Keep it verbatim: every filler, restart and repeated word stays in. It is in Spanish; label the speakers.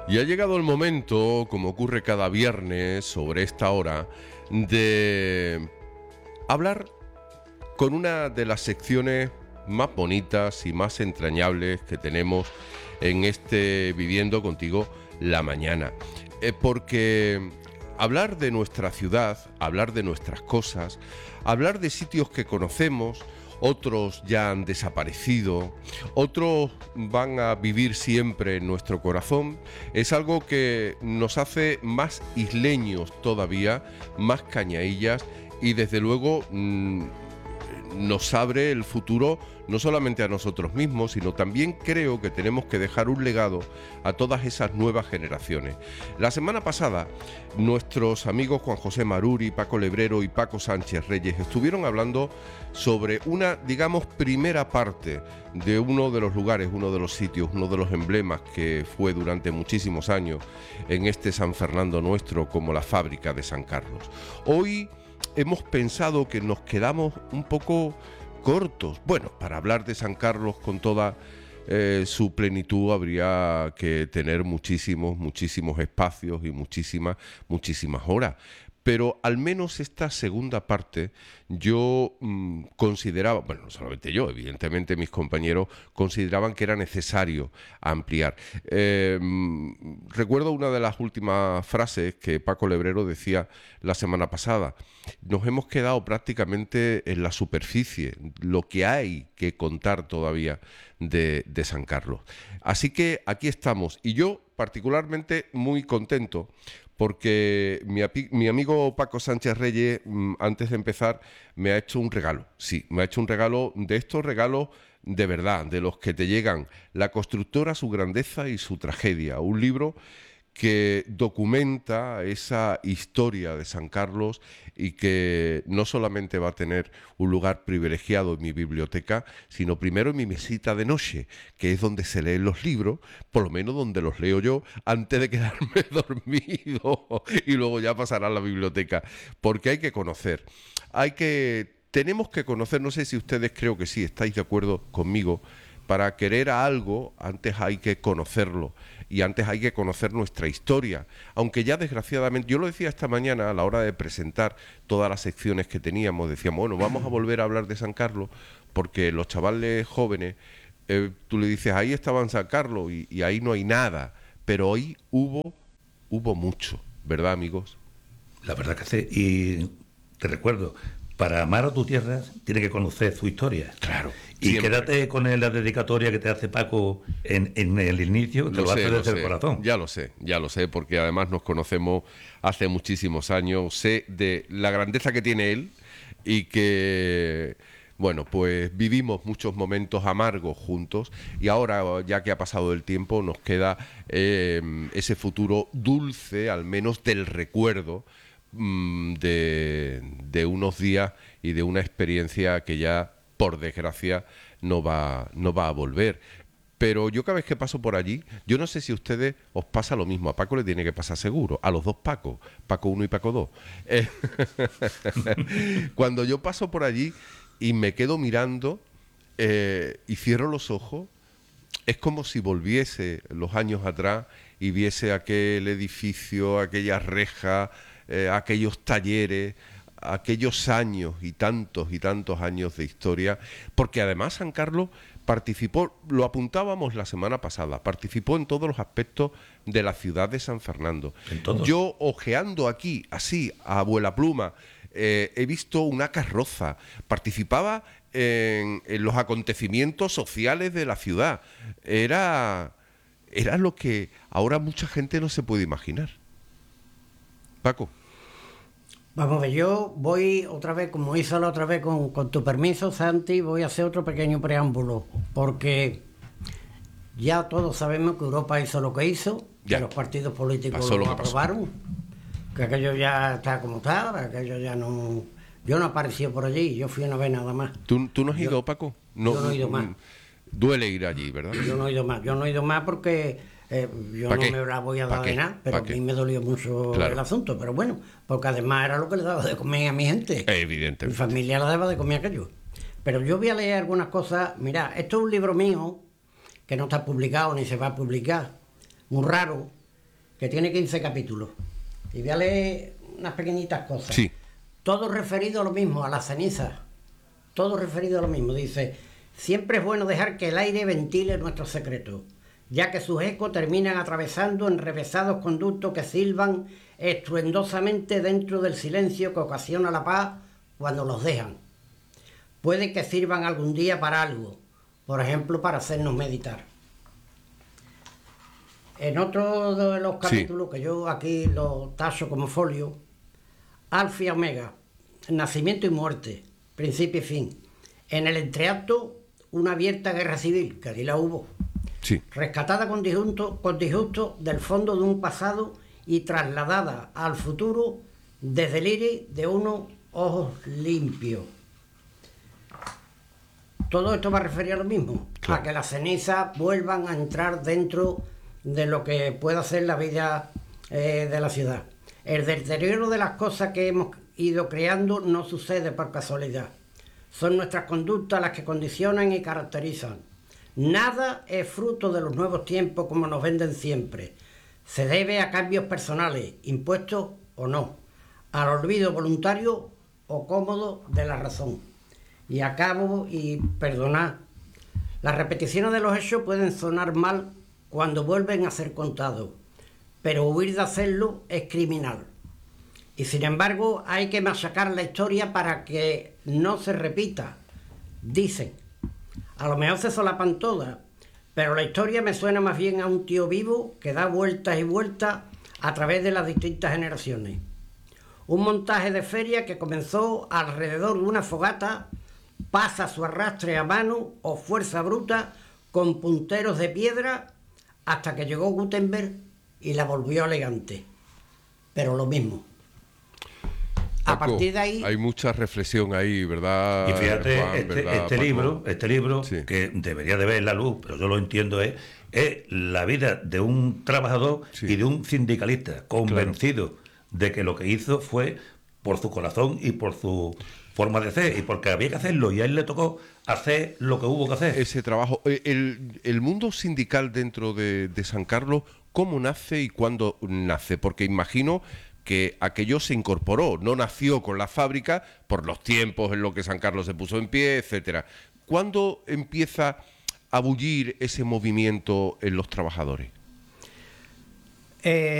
Speaker 1: Y ha llegado el momento, como ocurre cada viernes sobre esta hora, de hablar con una de las secciones más bonitas y más entrañables que tenemos en este Viviendo Contigo la Mañana. Eh, porque hablar de nuestra ciudad, hablar de nuestras cosas, hablar de sitios que conocemos, otros ya han desaparecido, otros van a vivir siempre en nuestro corazón, es algo que nos hace más isleños todavía, más cañaillas y desde luego mmm, nos abre el futuro no solamente a nosotros mismos, sino también creo que tenemos que dejar un legado a todas esas nuevas generaciones. La semana pasada, nuestros amigos Juan José Maruri, Paco Lebrero y Paco Sánchez Reyes estuvieron hablando sobre una, digamos, primera parte de uno de los lugares, uno de los sitios, uno de los emblemas que fue durante muchísimos años en este San Fernando nuestro, como la fábrica de San Carlos. Hoy hemos pensado que nos quedamos un poco cortos. Bueno, para hablar de San Carlos con toda eh, su plenitud habría que tener muchísimos, muchísimos espacios y muchísimas, muchísimas horas. Pero al menos esta segunda parte yo mmm, consideraba, bueno, no solamente yo, evidentemente mis compañeros consideraban que era necesario ampliar. Eh, recuerdo una de las últimas frases que Paco Lebrero decía la semana pasada. Nos hemos quedado prácticamente en la superficie, lo que hay que contar todavía de, de San Carlos. Así que aquí estamos, y yo particularmente muy contento, porque mi, mi amigo Paco Sánchez Reyes, antes de empezar, me ha hecho un regalo. Sí, me ha hecho un regalo de estos regalos de verdad, de los que te llegan. La constructora, su grandeza y su tragedia. Un libro que documenta esa historia de San Carlos y que no solamente va a tener un lugar privilegiado en mi biblioteca, sino primero en mi mesita de noche, que es donde se leen los libros, por lo menos donde los leo yo, antes de quedarme dormido y luego ya pasar a la biblioteca, porque hay que conocer, hay que, tenemos que conocer, no sé si ustedes creo que sí, estáis de acuerdo conmigo, para querer a algo, antes hay que conocerlo. Y antes hay que conocer nuestra historia, aunque ya desgraciadamente, yo lo decía esta mañana a la hora de presentar todas las secciones que teníamos, decíamos, bueno, vamos a volver a hablar de San Carlos, porque los chavales jóvenes, eh, tú le dices, ahí estaba en San Carlos y, y ahí no hay nada, pero hoy hubo, hubo mucho, ¿verdad, amigos?
Speaker 2: La verdad que sí, y te recuerdo, para amar a tu tierra tienes que conocer su historia.
Speaker 1: Claro.
Speaker 2: Y
Speaker 1: siempre.
Speaker 2: Quédate con la dedicatoria que te hace Paco en, en el inicio, te lo, lo hace
Speaker 1: sé,
Speaker 2: desde
Speaker 1: lo
Speaker 2: el
Speaker 1: sé.
Speaker 2: corazón.
Speaker 1: Ya lo sé, ya lo sé, porque además nos conocemos hace muchísimos años, sé de la grandeza que tiene él y que, bueno, pues vivimos muchos momentos amargos juntos y ahora, ya que ha pasado el tiempo, nos queda eh, ese futuro dulce, al menos del recuerdo, De, de unos días y de una experiencia que ya, por desgracia, no va, no va a volver. Pero yo cada vez que paso por allí, yo no sé si a ustedes os pasa lo mismo, a Paco le tiene que pasar seguro, a los dos Pacos, Paco uno y Paco dos. Eh, cuando yo paso por allí y me quedo mirando eh, y cierro los ojos, es como si volviese los años atrás y viese aquel edificio, aquellas rejas, Eh, aquellos talleres, aquellos años y tantos y tantos años de historia, porque además San Carlos participó, lo apuntábamos la semana pasada, participó en todos los aspectos de la ciudad de San Fernando. Yo, ojeando aquí, así, a abuela pluma, eh, he visto una carroza, participaba en, en los acontecimientos sociales de la ciudad. Era, era lo que ahora mucha gente no se puede imaginar. Paco.
Speaker 3: Vamos a ver, yo voy otra vez, como hice la otra vez, con, con tu permiso, Santi, voy a hacer otro pequeño preámbulo, porque ya todos sabemos que Europa hizo lo que hizo, ya. Que los partidos políticos lo, lo aprobaron, que aquello ya está como está, aquello ya no... Yo no aparecí por allí, yo fui una vez nada más.
Speaker 1: ¿Tú, tú no has
Speaker 3: yo,
Speaker 1: ido, Paco? No,
Speaker 3: yo no he ido más.
Speaker 1: Duele ir allí, ¿verdad?
Speaker 3: Yo no he ido más, yo no he ido más porque... Eh, yo no
Speaker 1: qué?
Speaker 3: me la voy a dar de nada, pero a mí me dolió mucho claro. el asunto, pero bueno, porque además era lo que le daba de comer a mi gente.
Speaker 1: Evidentemente.
Speaker 3: Mi familia le daba de comer aquello. Pero yo voy a leer algunas cosas. Mira, esto es un libro mío que no está publicado ni se va a publicar, muy raro, que tiene quince capítulos. Y voy a leer unas pequeñitas cosas.
Speaker 1: Sí.
Speaker 3: Todo referido a lo mismo, a las cenizas. Todo referido a lo mismo. Dice, siempre es bueno dejar que el aire ventile nuestros secretos, ya que sus ecos terminan atravesando enrevesados conductos que silban estruendosamente dentro del silencio que ocasiona la paz cuando los dejan. Puede que sirvan algún día para algo, por ejemplo, para hacernos meditar. En otro de los capítulos, sí, que yo aquí lo tacho como folio, Alfa y Omega, nacimiento y muerte, principio y fin. En el entreacto, una abierta guerra civil, que allí la hubo.
Speaker 1: Sí.
Speaker 3: Rescatada con disgusto, con disgusto del fondo de un pasado y trasladada al futuro desde el iris de unos ojos limpios. Todo esto va a referir a lo mismo, claro, a que las cenizas vuelvan a entrar dentro de lo que pueda ser la vida eh, de la ciudad. El deterioro de las cosas que hemos ido creando no sucede por casualidad. Son nuestras conductas las que condicionan y caracterizan. Nada es fruto de los nuevos tiempos como nos venden siempre. Se debe a cambios personales, impuestos o no, al olvido voluntario o cómodo de la razón. Y acabo, y perdonad, las repeticiones de los hechos pueden sonar mal cuando vuelven a ser contados, pero huir de hacerlo es criminal. Y sin embargo hay que machacar la historia para que no se repita. Dicen, a lo mejor se solapan todas, pero la historia me suena más bien a un tío vivo que da vueltas y vueltas a través de las distintas generaciones. Un montaje de feria que comenzó alrededor de una fogata, pasa su arrastre a mano o fuerza bruta con punteros de piedra hasta que llegó Gutenberg y la volvió elegante. Pero lo mismo. A
Speaker 1: Paco,
Speaker 3: partir de ahí...
Speaker 1: hay mucha reflexión ahí, ¿verdad?
Speaker 2: Y fíjate,
Speaker 1: Juan,
Speaker 2: este,
Speaker 1: ¿verdad,
Speaker 2: este
Speaker 1: Paco?
Speaker 2: libro, este libro
Speaker 1: Sí.
Speaker 2: que debería de ver la luz, pero yo lo entiendo, es, es la vida de un trabajador,
Speaker 1: Sí,
Speaker 2: y de un sindicalista convencido, claro, de que lo que hizo fue por su corazón y por su forma de ser, y porque había que hacerlo, y a él le tocó hacer lo que hubo que hacer.
Speaker 1: Ese trabajo. El, el mundo sindical dentro de, de San Carlos, ¿cómo nace y cuándo nace? Porque imagino que aquello se incorporó, no nació con la fábrica por los tiempos en los que San Carlos se puso en pie, etcétera. ¿Cuándo empieza a bullir ese movimiento en los trabajadores?
Speaker 3: Eh...